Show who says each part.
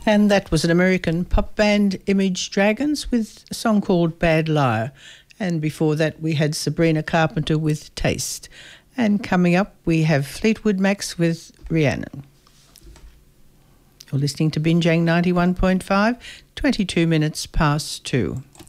Speaker 1: And that was an American pop band, Image Dragons, with a song called Bad Liar. And before that, we had Sabrina Carpenter with Taste. And coming up, we have Fleetwood Macs with Rhiannon. You're listening to Binjang 91.5, 22 minutes past 2.